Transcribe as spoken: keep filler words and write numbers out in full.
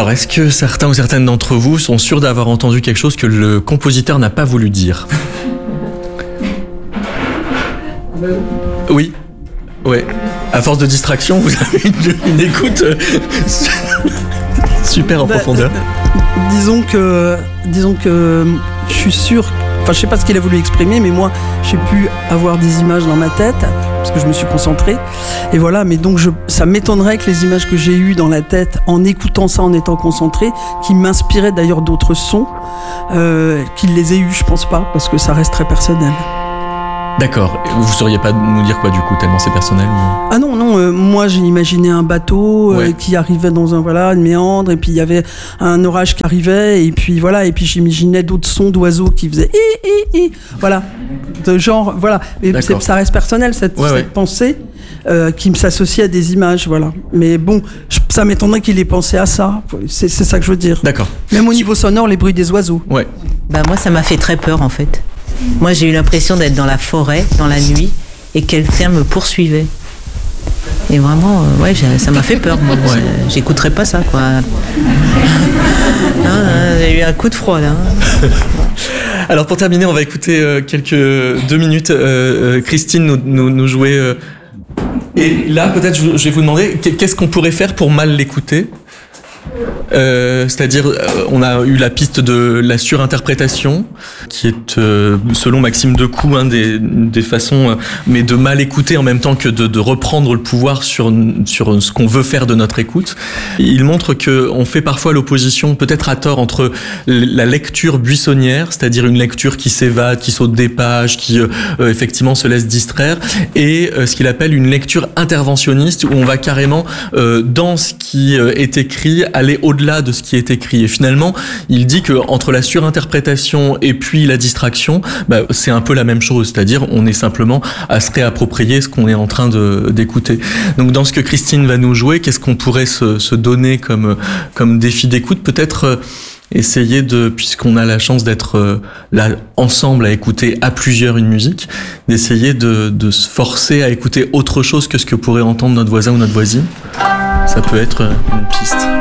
Alors, est-ce que certains ou certaines d'entre vous sont sûrs d'avoir entendu quelque chose que le compositeur n'a pas voulu dire ? Oui. Ouais. À force de distraction, vous avez une, une écoute euh, super en bah, profondeur. Euh, disons que, disons que, je suis sûr. Enfin, je sais pas ce qu'il a voulu exprimer, mais moi, j'ai pu avoir des images dans ma tête parce que je me suis concentré. Et voilà. Mais donc, je, ça m'étonnerait que les images que j'ai eues dans la tête, en écoutant ça, en étant concentré, qui m'inspiraient d'ailleurs d'autres sons, euh, qu'il les ait eus, je pense pas, parce que ça reste très personnel. D'accord. Vous sauriez pas nous dire quoi du coup, tellement c'est personnel ou... Ah non, non, euh, moi j'ai imaginé un bateau euh, Ouais. qui arrivait dans un, voilà, une méandre, et puis il y avait un orage qui arrivait, et puis voilà, et puis j'imaginais d'autres sons d'oiseaux qui faisaient hi, hi, hi, voilà, de genre, voilà. Mais c'est, ça reste personnel, cette, ouais, cette ouais. pensée euh, qui me s'associe à des images, voilà. Mais bon, je, ça m'étonnerait qu'il ait pensé à ça, c'est, c'est ça que je veux dire. D'accord. Même au niveau sonore, les bruits des oiseaux. Ouais. Bah moi, ça m'a fait très peur en fait. Moi, j'ai eu l'impression d'être dans la forêt, dans la nuit, et quelqu'un me poursuivait. Et vraiment, euh, ouais, ça m'a fait peur. Moi, ouais. J'écouterais pas ça, quoi. Non, non, j'ai eu un coup de froid là. Alors pour terminer, on va écouter euh, quelques deux minutes. Euh, euh, Christine nous, nous, nous jouer. Euh, et là, peut-être, je, je vais vous demander qu'est-ce qu'on pourrait faire pour mal l'écouter. Euh, c'est-à-dire, euh, on a eu la piste de la surinterprétation, qui est, euh, selon Maxime Decoux, hein, des, des façons, euh, mais de mal écouter en même temps que de, de reprendre le pouvoir sur, sur ce qu'on veut faire de notre écoute. Il montre que on fait parfois l'opposition, peut-être à tort, entre la lecture buissonnière, c'est-à-dire une lecture qui s'évade, qui saute des pages, qui euh, effectivement se laisse distraire, et euh, ce qu'il appelle une lecture interventionniste, où on va carrément, euh, dans ce qui euh, est écrit, aller au-delà de ce qui est écrit. Et finalement, il dit que entre la surinterprétation et puis la distraction, bah, c'est un peu la même chose. C'est-à-dire, on est simplement à se réapproprier ce qu'on est en train de, d'écouter. Donc, dans ce que Christine va nous jouer, qu'est-ce qu'on pourrait se, se donner comme, comme défi d'écoute? Peut-être euh, essayer de, puisqu'on a la chance d'être euh, là ensemble à écouter à plusieurs une musique, d'essayer de, de se forcer à écouter autre chose que ce que pourrait entendre notre voisin ou notre voisine. Ça peut être une piste.